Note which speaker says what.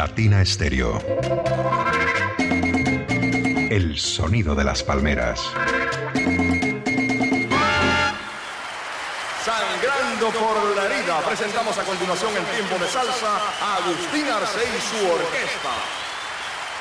Speaker 1: Latina Estéreo. El sonido de las palmeras.
Speaker 2: Sangrando por la herida, presentamos a continuación en tiempo de salsa a Agustín Arce y su orquesta.